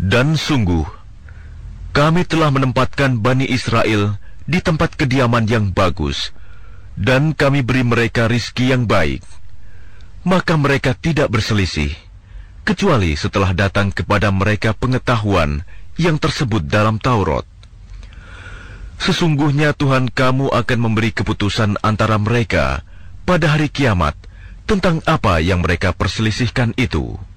Dan sungguh, kami telah menempatkan Bani Israel di tempat kediaman yang bagus, dan kami beri mereka rizki yang baik. Maka mereka tidak berselisih, kecuali setelah datang kepada mereka pengetahuan yang tersebut dalam Taurat. Sesungguhnya Tuhan kamu akan memberi keputusan antara mereka pada hari kiamat tentang apa yang mereka perselisihkan itu.